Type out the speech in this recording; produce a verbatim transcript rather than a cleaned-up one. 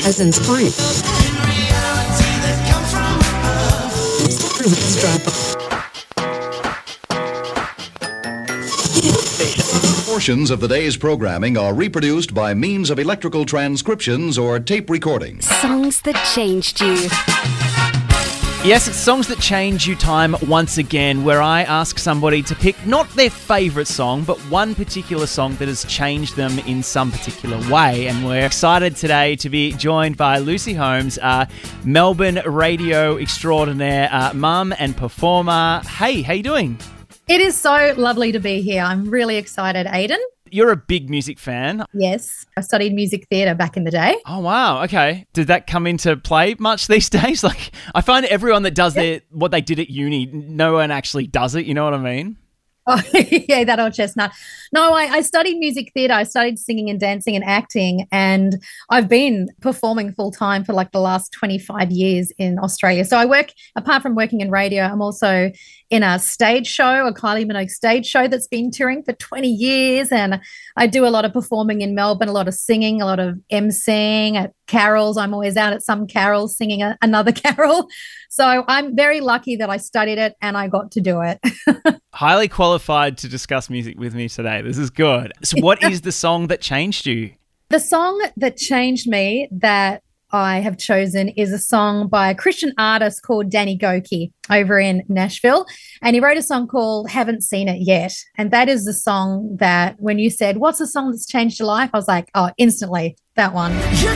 as in spring. Portions of the day's programming are reproduced by means of electrical transcriptions or tape recordings. Songs that changed you. Yes, it's Songs That Change You time once again, where I ask somebody to pick not their favourite song, but one particular song that has changed them in some particular way. And we're excited today to be joined by Lucy Holmes, uh, Melbourne radio extraordinaire, uh, mum and performer. Hey, how you doing? It is so lovely to be here. I'm really excited, Aidan. You're a big music fan. Yes, I studied music theatre back in the day. Oh, wow. Okay. Did that come into play much these days? Like, I find everyone that does Yeah. their what they did at uni, no one actually does it. You know what I mean? Oh, yeah, that old chestnut. No, I, I studied music theatre. I studied singing and dancing and acting, and I've been performing full-time for like the last twenty-five years in Australia. So I work, apart from working in radio, I'm also in a stage show, a Kylie Minogue stage show that's been touring for twenty years, and I do a lot of performing in Melbourne, a lot of singing, a lot of emceeing at carols. I'm always out at some carols singing a, another carol. So I'm very lucky that I studied it and I got to do it. Highly qualified to discuss music with me today. This is good. So what is the song that changed you? The song that changed me that I have chosen is a song by a Christian artist called Danny Goki over in Nashville. And he wrote a song called Haven't Seen It Yet. And that is the song that when you said, what's the song that's changed your life? I was like, oh, instantly, that one.